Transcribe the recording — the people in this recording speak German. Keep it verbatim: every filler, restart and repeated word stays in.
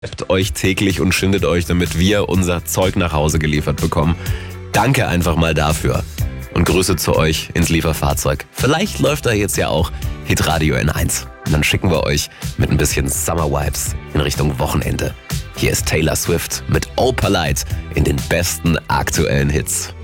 euch täglich und schindet euch, damit wir unser Zeug nach Hause geliefert bekommen. Danke einfach mal dafür. Und Grüße zu euch ins Lieferfahrzeug. Vielleicht läuft da jetzt ja auch Hitradio N eins. Und dann schicken wir euch mit ein bisschen Summer Vibes in Richtung Wochenende. Hier ist Taylor Swift mit Oh Polite in den besten aktuellen Hits.